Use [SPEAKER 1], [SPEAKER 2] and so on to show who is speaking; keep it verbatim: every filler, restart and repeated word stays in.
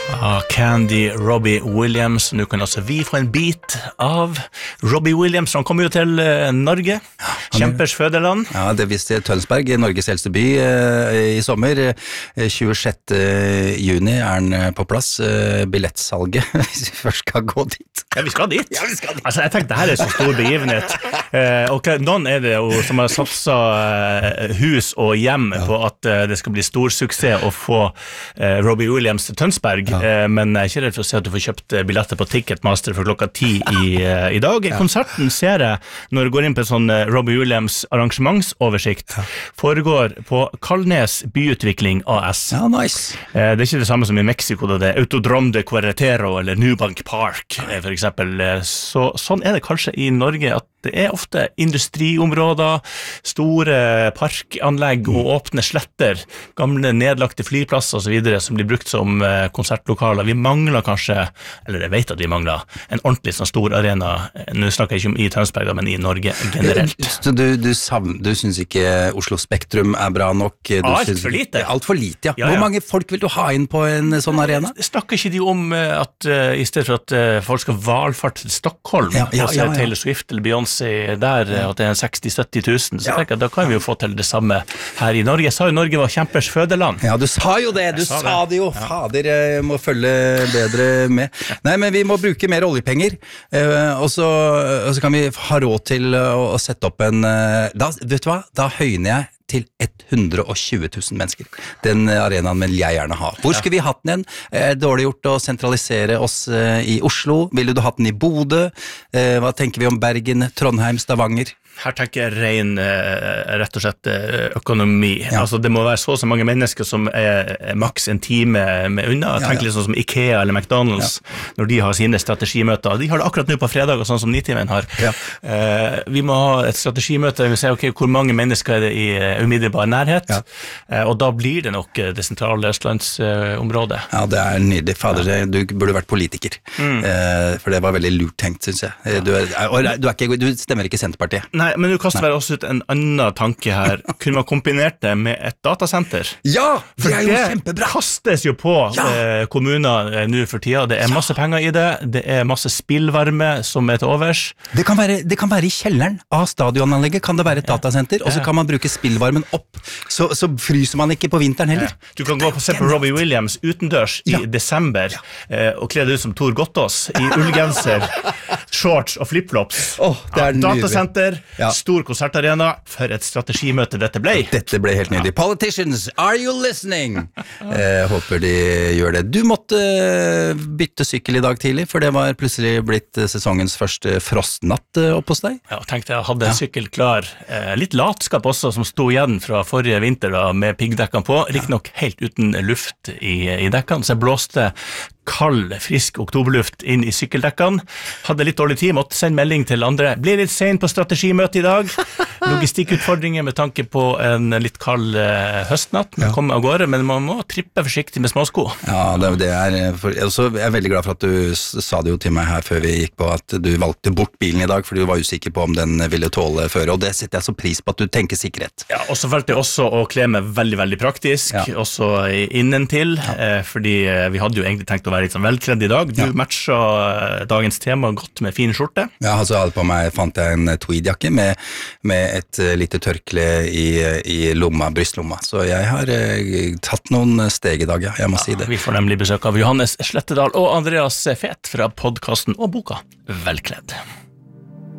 [SPEAKER 1] Ah, Candy Robbie Williams. Nå kan altså vi få en bit av Robbie Williams. Han kommer jo til uh, Norge, kjempers fødeland.
[SPEAKER 2] Ja, det visste Tønsberg, Norges eldste by, uh, i sommer. Uh, tjuesjette juni er han uh, på plass. Uh, billettsalget, hvis vi først skal gå dit.
[SPEAKER 1] Ja, vi skal dit.
[SPEAKER 2] Ja, vi skal dit.
[SPEAKER 1] Altså, jeg tenkte, det her er så stor begivenhet. Uh, og noen er det jo som har satset uh, hus og hjem ja. På at uh, det skal bli stor suksess å få uh, Robbie Williams til Tønsberg. Ja. Men jeg er ikke redd for å se at du får kjøpt billetter på Ticketmaster for klokka ti i, i dag. Ja. Konserten ser jeg, når du går inn på en sånn Robbie Williams arrangementsoversikt, ja. Foregår på Kalnes Byutvikling A S.
[SPEAKER 2] Ja, nice.
[SPEAKER 1] Det er ikke det samme som i Mexico, da det er Autodrom de Queretero eller Nubank Park, for eksempel. Så, sånn er det kanskje i Norge, at det er ofte industriområder, store parkanlegg og åpne sletter, gamle nedlagte flyplasser og så videre, som blir brukt som konsertlokaler. Vi mangler kanskje, eller jeg vet at vi mangler, en ordentlig sånn stor arena. Nå snakker jeg ikke om i Tønsberg, men i Norge generelt.
[SPEAKER 2] Så du, du, savn, du synes ikke Oslo Spektrum er bra nok? Du
[SPEAKER 1] alt
[SPEAKER 2] synes,
[SPEAKER 1] for lite.
[SPEAKER 2] Alt for lite, ja.
[SPEAKER 1] Ja, ja.
[SPEAKER 2] Hvor mange folk vil du ha inn på en sånn arena?
[SPEAKER 1] Snakker ikke de om at uh, i stedet for at uh, folk skal valfarte til Stockholm, ja, ja, og se ja, ja. Taylor Swift eller Beyoncé der, at det er seksti til sytti tusen, så ja. Tenker jeg, da kan vi jo få til det samme her i Norge. Jeg sa jo Norge var kjempers fødeland. Ja,
[SPEAKER 2] du sa jo det, du sa, sa det. det jo. Ja. Fader, jeg må følge bedre med. Nei, men vi må bruke mer oljepenger, og så, og så kan vi ha råd til å, å sette opp en, da, vet du hva, da høyner jeg til hundre og tjue tusen mennesker. Den arenaen vil jeg gjerne ha. Hvor skulle vi hatt den igjen? Eh, dårlig gjort å sentralisere oss eh, i Oslo. Ville du hatt den i Bodø? Eh, hva tenker vi om Bergen, Trondheim, Stavanger?
[SPEAKER 1] Her tenker jeg ren, rett og slett, økonomi. Ja. Altså, det må være så så mange mennesker som er, er maks en time med unna. Jeg tenker ja, ja. Litt sånn som IKEA eller McDonalds, ja. Når de har sine strategimøter. De har det akkurat nå på fredag, sånn som Nitimen har. Ja. Eh, vi må ha et strategimøte, vi må se okay, hvor mange mennesker er det i umiddelbar nærhet, ja. eh, og da blir det nok det sentrale østlandsområdet. Ja,
[SPEAKER 2] det er nydelig. Fader, ja. Du burde vært politiker. Mm. Eh, for det var veldig lurt tenkt, synes jeg. Du, er, du, er ikke, du stemmer ikke Senterpartiet.
[SPEAKER 1] Nei, men du kaster vel også ut en annen tanke her. Kunne man kombinert det med et datasenter?
[SPEAKER 2] Ja, det er jo kjempebra!
[SPEAKER 1] Det kastes jo på ja. eh, kommuner eh, nå for tida. Det er masse ja. Penger i det. Det er masse spillvarme som er til overs.
[SPEAKER 2] Det kan være, det kan være i kjelleren av stadionanlegget, kan det være et ja. Datasenter, og så kan man bruke spillvarmen opp, så, så fryser man ikke på vinteren heller. Ja.
[SPEAKER 1] Du kan gå og se på Robbie Williams utendørs ja. I desember, eh, og kle deg ut som Tor Gottaas, i ullgenser, shorts og flipflops.
[SPEAKER 2] Oh, det er nydelig.
[SPEAKER 1] Datasenter, ja. Stor konsertarena, for et strategimøte dette ble.
[SPEAKER 2] Dette ble helt nydelig. Politicians, are you listening? eh, håper de gjør det. Du måtte bytte sykkel i dag tidlig, for det var plutselig blitt sesongens første frostnatt opp hos deg.
[SPEAKER 1] Ja, tenkte jeg hadde en ja. Sykkel klar. Eh, litt latskap også, som sto igjen fra forrige vinter da, med piggdekkene på. Riktig nok helt uten luft i, i dekkene, så jeg blåste kald, frisk oktoberluft inn i sykkeldekkene. Hadde litt dårlig tid, måtte sende melding til andre. Blir litt sen på strategimøte i dag. Logistikkutfordringer med tanke på en litt kald uh, høstnatt. Man ja. Kommer av gårde, men man må trippe forsiktig med småsko. Ja,
[SPEAKER 2] det, det er for, også, jeg er veldig glad for at du sa det jo til meg her før vi gikk på at du valgte bort bilen i dag, for du var usikker på om den ville tåle føre, og det setter jeg så pris på at du tenker sikkerhet.
[SPEAKER 1] Ja, og så valgte jeg også å kle meg veldig, veldig praktisk, ja. Også innentil, ja. eh, fordi vi hadde jo egentlig tenkt å være litt sånn velkledd i dag. Du ja. Matcher dagens tema godt med fin skjorte.
[SPEAKER 2] Ja, altså hadde på meg, fant jeg en tweedjakke med, med et lite tørkle i, i lomma, brystlomma. Så jeg har eh, tatt noen steg i dag, ja, jeg må ja, si det.
[SPEAKER 1] Vi får nemlig besøk av Johannes Slettedal og Andreas Fet fra podcasten og boka Velkledd.